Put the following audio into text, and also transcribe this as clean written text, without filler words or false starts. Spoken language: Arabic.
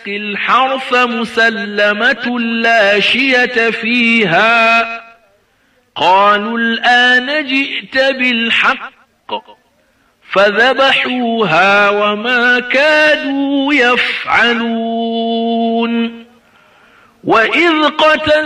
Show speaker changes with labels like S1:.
S1: الحرث مسلمة لا شية فيها قالوا الآن جئت بالحق فذبحوها وما كادوا يفعلون وإذ قتل